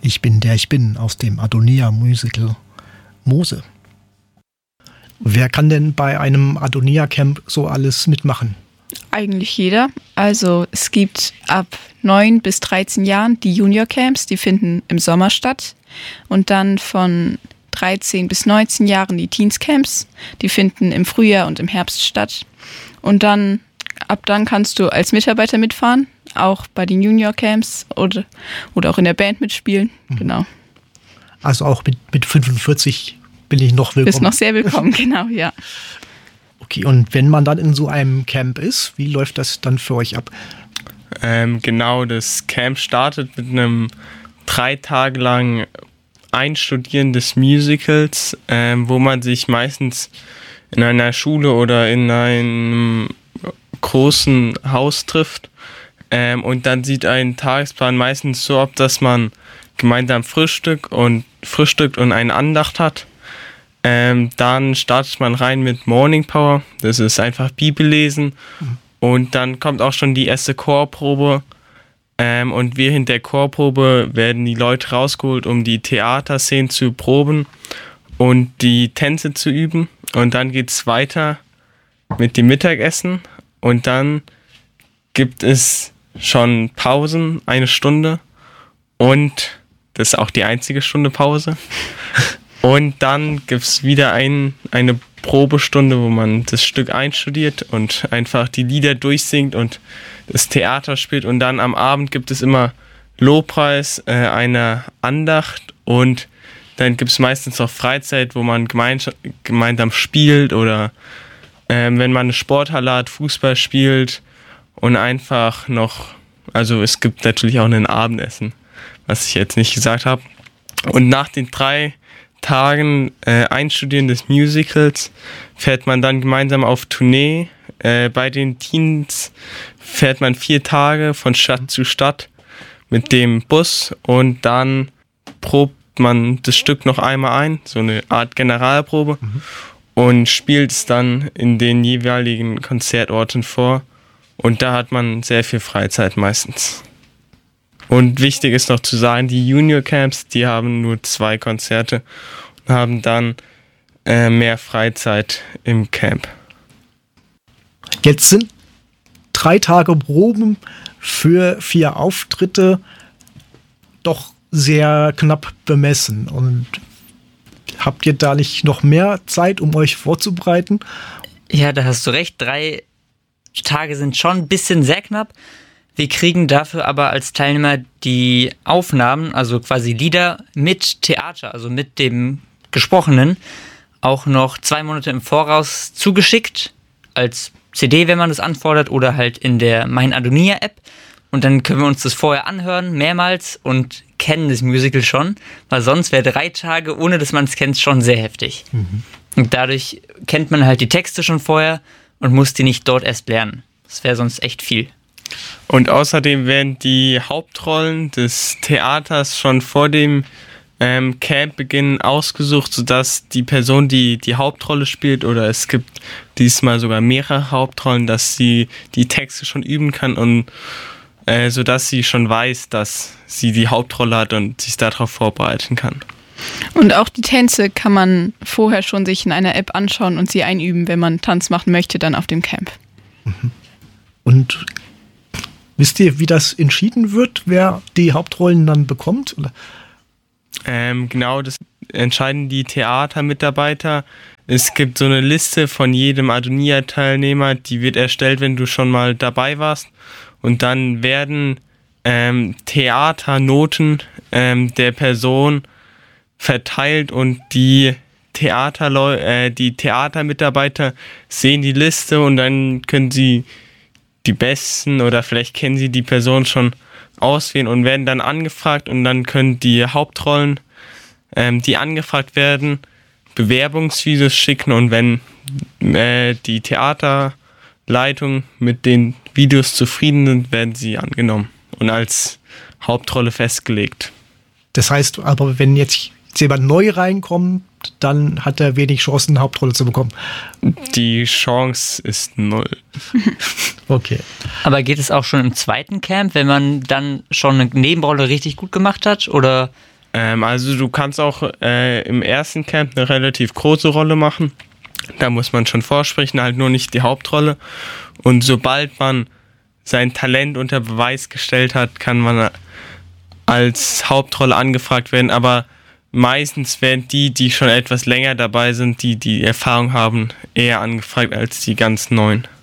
Ich bin der ich bin aus dem Adonia-Musical Mose. Wer kann denn bei einem Adonia-Camp so alles mitmachen? Eigentlich jeder. Also es gibt ab 9 bis 13 Jahren die Junior-Camps, die finden im Sommer statt. Und dann von 13 bis 19 Jahren die Teens-Camps, die finden im Frühjahr und im Herbst statt. Und dann ab dann kannst du als Mitarbeiter mitfahren, auch bei den Junior-Camps oder auch in der Band mitspielen. Genau. Also auch mit 45 bin ich noch willkommen. Bist noch sehr willkommen, genau, ja. Okay, und wenn man dann in so einem Camp ist, wie läuft das dann für euch ab? Genau, das Camp startet mit einem 3 Tage lang Einstudieren des Musicals, wo man sich meistens in einer Schule oder in einem großen Haus trifft. Und dann sieht ein Tagesplan meistens so ab, dass man gemeinsam frühstückt und eine Andacht hat. Dann startet man rein mit Morning Power, das ist einfach Bibellesen. Und dann kommt auch schon die erste Chorprobe. Und während der Chorprobe werden die Leute rausgeholt, um die Theaterszenen zu proben und die Tänze zu üben. Und dann geht es weiter mit dem Mittagessen. Und dann gibt es schon Pausen, 1 Stunde. Und das ist auch die einzige Stunde Pause. Und dann gibt es wieder eine Probestunde, wo man das Stück einstudiert und einfach die Lieder durchsingt und das Theater spielt. Und dann am Abend gibt es immer Lobpreis, eine Andacht und dann gibt es meistens noch Freizeit, wo man gemeinsam spielt oder wenn man eine Sporthalle hat, Fußball spielt und einfach noch, also es gibt natürlich auch ein Abendessen, was ich jetzt nicht gesagt habe. Und nach den 3 Tagen Einstudieren des Musicals fährt man dann gemeinsam auf Tournee. Bei den Teens fährt man 4 Tage von Stadt zu Stadt mit dem Bus und dann probt man das Stück noch einmal ein, so eine Art Generalprobe und spielt es dann in den jeweiligen Konzertorten vor und da hat man sehr viel Freizeit meistens. Und wichtig ist noch zu sagen, die Junior Camps, die haben nur 2 Konzerte und haben dann mehr Freizeit im Camp. Jetzt sind 3 Tage Proben für 4 Auftritte doch sehr knapp bemessen. Und habt ihr da nicht noch mehr Zeit, um euch vorzubereiten? Ja, da hast du recht. 3 Tage sind schon ein bisschen sehr knapp. Wir kriegen dafür aber als Teilnehmer die Aufnahmen, also quasi Lieder mit Theater, also mit dem Gesprochenen, auch noch 2 Monate im Voraus zugeschickt, als CD, wenn man das anfordert, oder halt in der Mein Adonia-App. Und dann können wir uns das vorher anhören, mehrmals, und kennen das Musical schon, weil sonst wäre 3 Tage, ohne dass man es kennt, schon sehr heftig. Und dadurch kennt man halt die Texte schon vorher und muss die nicht dort erst lernen. Das wäre sonst echt viel. Und außerdem werden die Hauptrollen des Theaters schon vor dem Campbeginn ausgesucht, sodass die Person, die Hauptrolle spielt, oder es gibt diesmal sogar mehrere Hauptrollen, dass sie die Texte schon üben kann und sodass sie schon weiß, dass sie die Hauptrolle hat und sich darauf vorbereiten kann. Und auch die Tänze kann man vorher schon sich in einer App anschauen und sie einüben, wenn man Tanz machen möchte, dann auf dem Camp. Und wisst ihr, wie das entschieden wird, wer die Hauptrollen dann bekommt? Oder? Genau, das entscheiden die Theatermitarbeiter. Es gibt so eine Liste von jedem Adonia-Teilnehmer, die wird erstellt, wenn du schon mal dabei warst. Und dann werden Theaternoten der Person verteilt und die Theatermitarbeiter sehen die Liste und dann können sie die Besten oder vielleicht kennen sie die Person schon auswählen und werden dann angefragt und dann können die Hauptrollen, die angefragt werden, Bewerbungsvideos schicken und wenn die Theaterleitung mit den Videos zufrieden sind, werden sie angenommen und als Hauptrolle festgelegt. Das heißt aber, wenn jetzt jemand neu reinkommt, dann hat er wenig Chancen, eine Hauptrolle zu bekommen. Die Chance ist 0. Okay. Aber geht es auch schon im zweiten Camp, wenn man dann schon eine Nebenrolle richtig gut gemacht hat? Oder Also du kannst auch im ersten Camp eine relativ große Rolle machen. Da muss man schon vorsprechen, halt nur nicht die Hauptrolle. Und sobald man sein Talent unter Beweis gestellt hat, kann man als Hauptrolle angefragt werden. Aber meistens werden die schon etwas länger dabei sind, die Erfahrung haben, eher angefragt als die ganz Neuen.